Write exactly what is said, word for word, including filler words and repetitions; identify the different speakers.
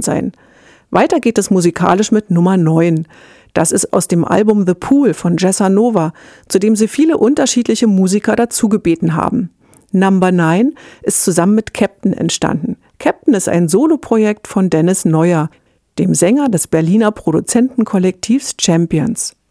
Speaker 1: gewesen sein. Weiter geht es musikalisch mit Nummer neun. Das ist aus dem Album The Pool von Jessa Nova, zu dem sie viele unterschiedliche Musiker dazugebeten haben. Number neun ist zusammen mit Captain entstanden. Captain ist ein Soloprojekt von Dennis Neuer, dem Sänger des Berliner Produzentenkollektivs Champions.